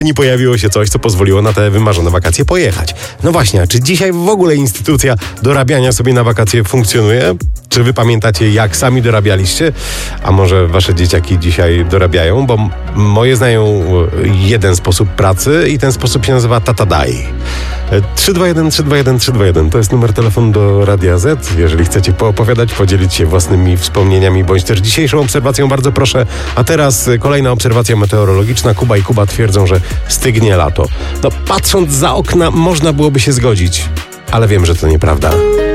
nie pojawiło się coś, co pozwoliło na te wymarzone wakacje pojechać. No właśnie, a czy dzisiaj w ogóle instytucja dorabiania sobie na wakacje funkcjonuje? Czy wy pamiętacie, jak sami dorabialiście? A może wasze dzieciaki dzisiaj dorabiają? Bo moje znają jeden sposób pracy i ten sposób się nazywa Tatadai. 321 321 321 to jest numer telefonu do Radia Z. Jeżeli chcecie poopowiadać, podzielić się własnymi wspomnieniami, bądź też dzisiejszą obserwacją, bardzo proszę. A teraz kolejna obserwacja meteorologiczna. Kuba i Kuba twierdzą, że stygnie lato. No, patrząc za okna, można byłoby się zgodzić, ale wiem, że to nieprawda.